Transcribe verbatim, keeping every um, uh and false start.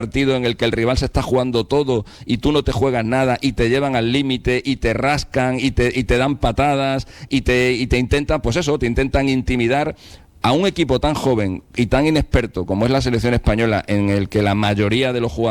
partido en el que el rival se está jugando todo y tú no te juegas nada y te llevan al límite y te rascan y te, y te dan patadas y te, y te intentan, pues eso, te intentan intimidar. A un equipo tan joven y tan inexperto como es la selección española, en el que la mayoría de los jugadores